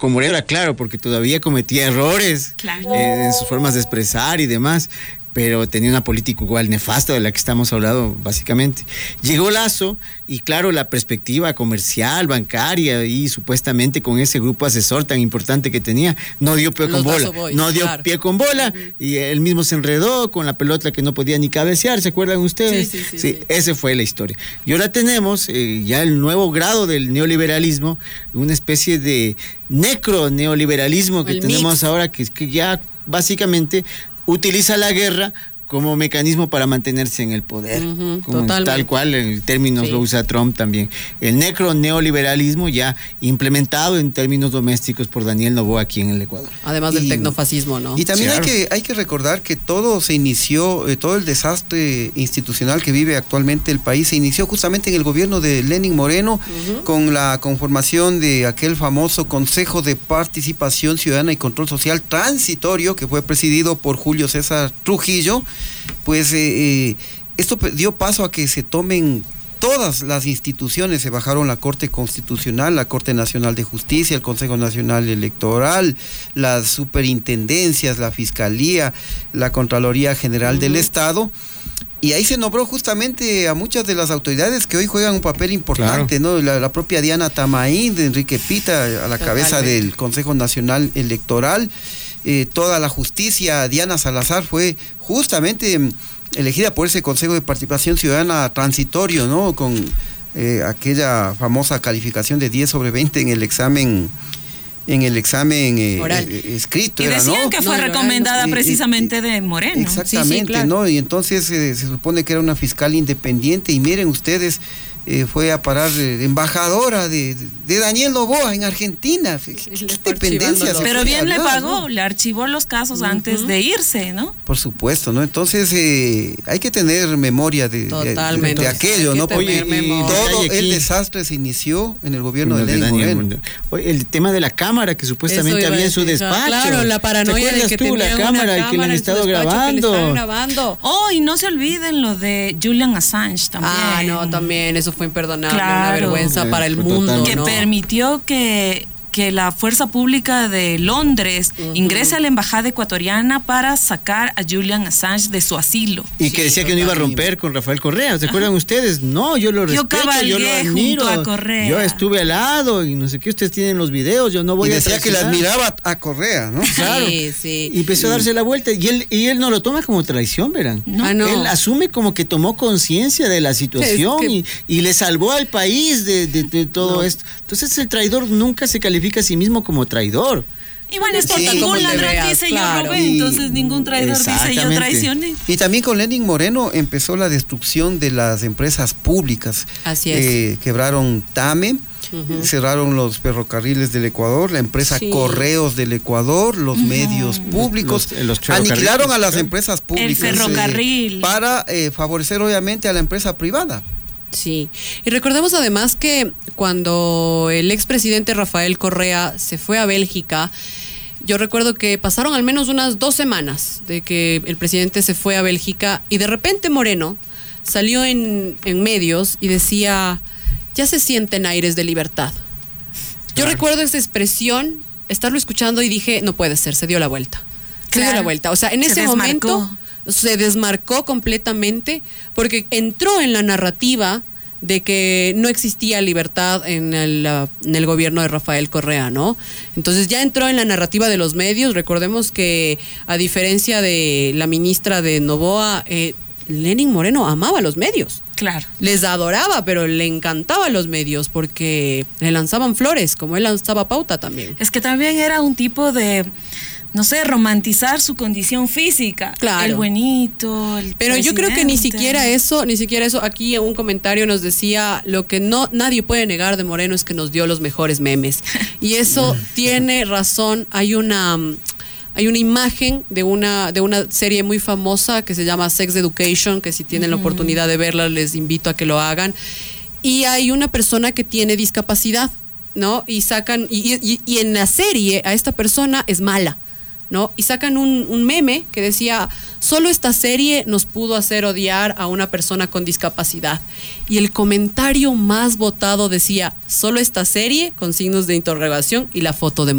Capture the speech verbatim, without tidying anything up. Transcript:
con Moreno, claro, porque todavía cometía errores Claro. eh, en sus formas de expresar y demás, pero tenía una política igual nefasta de la que estamos hablando, básicamente. Llegó Lasso y claro, la perspectiva comercial, bancaria y supuestamente con ese grupo asesor tan importante que tenía, no dio pie con Los bola, Lasso Boys, no dio claro. pie con bola uh-huh. y él mismo se enredó con la pelota que no podía ni cabecear, ¿se acuerdan ustedes? Sí, sí, sí. sí, sí. Esa fue la historia. Y ahora tenemos eh, ya el nuevo grado del neoliberalismo, una especie de necro neoliberalismo que El tenemos mix. ahora, que, que ya básicamente utiliza la guerra como mecanismo para mantenerse en el poder, Uh-huh, como totalmente. tal cual en términos Sí. lo usa Trump también. El necro neoliberalismo ya implementado en términos domésticos por Daniel Noboa aquí en el Ecuador. Además del Y- tecnofascismo, ¿no? Y también Claro. hay que hay que recordar que todo se inició, eh, todo el desastre institucional que vive actualmente el país se inició justamente en el gobierno de Lenín Moreno, Uh-huh. con la conformación de aquel famoso Consejo de Participación Ciudadana y Control Social transitorio que fue presidido por Julio César Trujillo. Pues eh, eh, esto dio paso a que se tomen todas las instituciones, se bajaron la Corte Constitucional, la Corte Nacional de Justicia, el Consejo Nacional Electoral, las superintendencias, la Fiscalía, la Contraloría General uh-huh. del Estado, y ahí se nombró justamente a muchas de las autoridades que hoy juegan un papel importante, claro. ¿no? La, la propia Diana Tamaín, de Enrique Pita, a la Totalmente. cabeza del Consejo Nacional Electoral, eh, toda la justicia, Diana Salazar fue justamente elegida por ese Consejo de Participación Ciudadana transitorio, ¿no? Con eh, aquella famosa calificación de diez sobre veinte en el examen en el examen eh, eh, escrito. Y era, decían ¿no? que fue no, recomendada no, precisamente eh, eh, de Moreno. Exactamente, sí, sí, claro. ¿no? Y entonces eh, se supone que era una fiscal independiente y miren ustedes, eh, fue a parar eh, embajadora de, de Daniel Noboa en Argentina. ¿Qué, qué dependencia? Pero bien le pagó, ¿no? Le archivó los casos uh-huh. antes de irse, ¿no? Por supuesto, ¿no? Entonces eh, hay que tener memoria de, de, de, de aquello, ¿no? Porque todo el desastre se inició en el gobierno de, de Lenín Moreno. Oye, el tema de la cámara que supuestamente había en su despacho. Claro, la paranoia de que tú, la cámara y que le han estado grabando. grabando. Oh, y no se olviden lo de Julian Assange también. Ah, no, también, eso fue imperdonable, claro. una vergüenza para el Fue mundo. total, que ¿no? permitió que que la fuerza pública de Londres uh-huh. ingrese a la embajada ecuatoriana para sacar a Julian Assange de su asilo. Y que sí, decía que no iba a romper con Rafael Correa, ¿se acuerdan ustedes? No, yo lo respeto, yo, yo lo admiro. Junto a Correa. Yo estuve al lado y no sé qué, ustedes tienen los videos, yo no voy y a decía que le admiraba a Correa, ¿no? Claro. Sí, sí. Y empezó a darse la vuelta y él y él no lo toma como traición, verán. No. Ah, no. Él asume como que tomó conciencia de la situación es que... y, y le salvó al país de, de, de todo no. esto. Entonces el traidor nunca se califica a sí mismo como traidor. Y bueno, es porque sí, ningún ladrón veas, dice claro. yo robé, entonces ningún traidor dice yo traicioné. Y también con Lenín Moreno empezó la destrucción de las empresas públicas. Así es. Eh, quebraron Tame, uh-huh. cerraron los ferrocarriles del Ecuador, la empresa sí. Correos del Ecuador, los uh-huh. medios públicos, los, los aniquilaron a las empresas públicas. El ferrocarril. Eh, para eh, favorecer obviamente a la empresa privada. Sí, y recordemos además que cuando el expresidente Rafael Correa se fue a Bélgica, yo recuerdo que pasaron al menos unas dos semanas de que el presidente se fue a Bélgica y de repente Moreno salió en, en medios y decía, ya se sienten aires de libertad. Yo claro. recuerdo esa expresión, estarlo escuchando y dije, no puede ser, se dio la vuelta. Se claro. dio la vuelta, o sea, en se ese desmarcó. momento... se desmarcó completamente porque entró en la narrativa de que no existía libertad en el, en el gobierno de Rafael Correa, ¿no? Entonces ya entró en la narrativa de los medios. Recordemos que a diferencia de la ministra de Noboa, eh, Lenín Moreno amaba los medios. Claro. Les adoraba, pero le encantaba los medios porque le lanzaban flores, como él lanzaba pauta también. Es que también era un tipo de... no sé, romantizar su condición física. Claro. El buenito, el Pero presidente. yo creo que ni siquiera eso, ni siquiera eso. Aquí un comentario nos decía, lo que no nadie puede negar de Moreno es que nos dio los mejores memes. Y eso tiene razón. Hay una hay una imagen de una de una serie muy famosa que se llama Sex Education, que si tienen uh-huh. la oportunidad de verla les invito a que lo hagan. Y hay una persona que tiene discapacidad, ¿no? Y sacan y, y, y en la serie a esta persona es mala, ¿no? Y sacan un, un meme que decía, solo esta serie nos pudo hacer odiar a una persona con discapacidad. Y el comentario más votado decía, solo esta serie, con signos de interrogación y la foto de